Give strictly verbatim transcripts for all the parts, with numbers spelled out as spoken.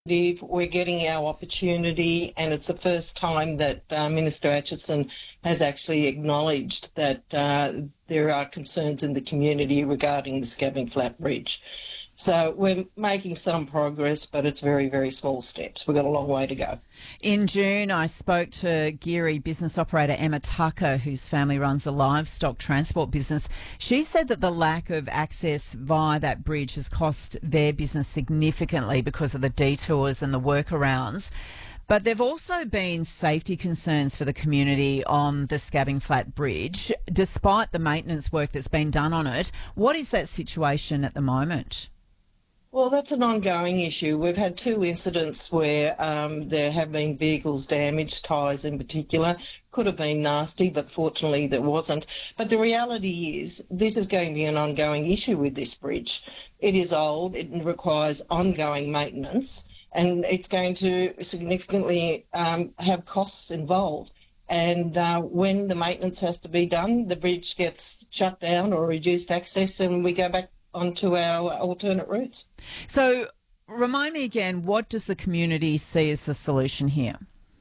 We're getting our opportunity, and it's the first time that uh, Minister Aitchison has actually acknowledged that uh, there are concerns in the community regarding the Scabbing Flat Bridge. So we're making some progress, but it's very, very small steps. We've got a long way to go. In June, I spoke to Geary business operator Emma Tucker, whose family runs a livestock transport business. She said that the lack of access via that bridge has cost their business significantly because of the detours and the workarounds. But there have also been safety concerns for the community on the Scabbing Flat Bridge, despite the maintenance work that's been done on it. What is that situation at the moment? Well, that's an ongoing issue. We've had two incidents where um, there have been vehicles damaged, tyres in particular. Could have been nasty, but fortunately there wasn't. But the reality is this is going to be an ongoing issue with this bridge. It is old, it requires ongoing maintenance, and it's going to significantly um, have costs involved. And uh, when the maintenance has to be done, the bridge gets shut down or reduced access, and we go back onto our alternate routes. So remind me again, what does the community see as the solution here?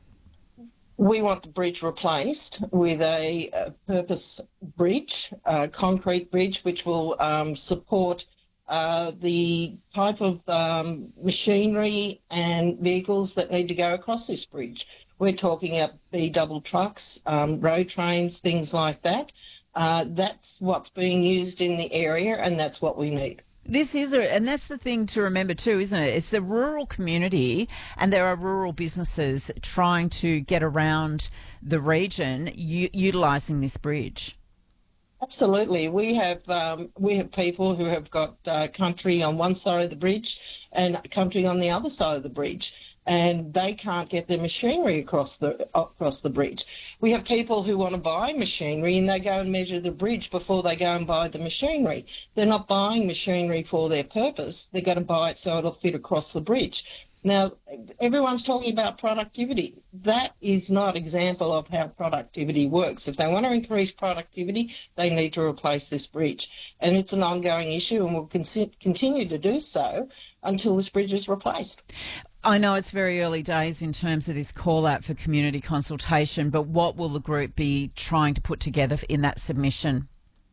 We want the bridge replaced with a, a purpose bridge, a concrete bridge, which will um, support uh, the type of um, machinery and vehicles that need to go across this bridge. We're talking about B-double trucks, um, road trains, things like that. Uh, that's what's being used in the area, and that's what we need. This is, a, and that's the thing to remember too, isn't it? It's a rural community, and there are rural businesses trying to get around the region u- utilising this bridge. Absolutely. We have um, we have people who have got uh, country on one side of the bridge and country on the other side of the bridge, and they can't get their machinery across the across the bridge. We have people who want to buy machinery, and they go and measure the bridge before they go and buy the machinery. They're not buying machinery for their purpose. They're going to buy it so it'll fit across the bridge. Now, everyone's talking about productivity. That is not an example of how productivity works. If they want to increase productivity, they need to replace this bridge. And it's an ongoing issue, and will con- continue to do so until this bridge is replaced. I know it's very early days in terms of this call out for community consultation, but what will the group be trying to put together in that submission?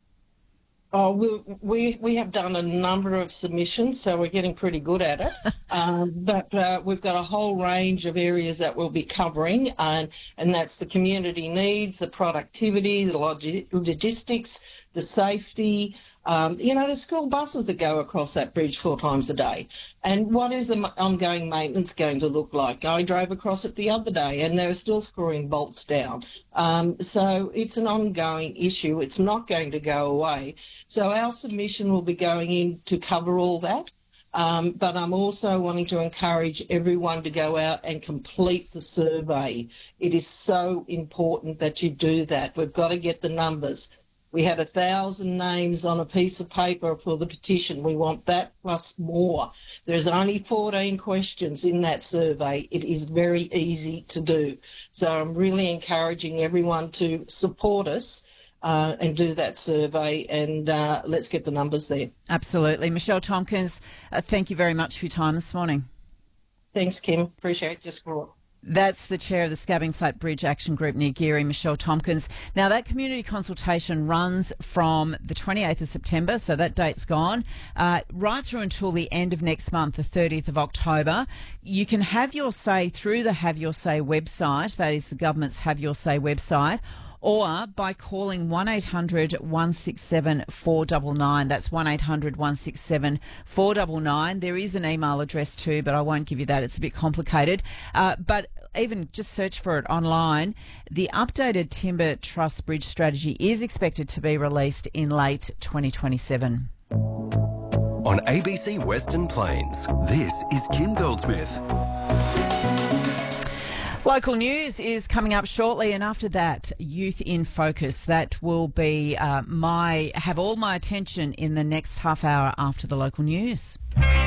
Oh, we, we we have done a number of submissions, so we're getting pretty good at it. um, but uh, we've got a whole range of areas that we'll be covering, and, and that's the community needs, the productivity, the logi- logistics, the safety, um, you know, the school buses that go across that bridge four times a day. And what is the ongoing maintenance going to look like? I drove across it the other day, and they're still screwing bolts down. Um, so it's an ongoing issue. It's not going to go away. So our submission will be going in to cover all that. Um, but I'm also wanting to encourage everyone to go out and complete the survey. It is so important that you do that. We've got to get the numbers. We had a thousand names on a piece of paper for the petition. We want that plus more. There's only fourteen questions in that survey. It is very easy to do. So I'm really encouraging everyone to support us uh, and do that survey, and uh, let's get the numbers there. Absolutely. Michelle Tompkins, uh, thank you very much for your time this morning. Thanks, Kim. Appreciate your support. That's the chair of the Scabbing Flat Bridge Action Group near Geary, Michelle Tompkins. Now, that community consultation runs from the twenty-eighth of September, so that date's gone, uh, right through until the end of next month, the thirtieth of October. You can have your say through the Have Your Say website, that is the government's Have Your Say website, or by calling one eight hundred one six seven four nine nine. That's one eight hundred one six seven four nine nine. There is an email address too, but I won't give you that. It's a bit complicated. Uh, but even just search for it online. The updated Timber Trust Bridge strategy is expected to be released in late twenty twenty-seven. On A B C Western Plains, this is Kim Goldsmith. Local news is coming up shortly, and after that, Youth in Focus. That will be uh, my have all my attention in the next half hour after the local news.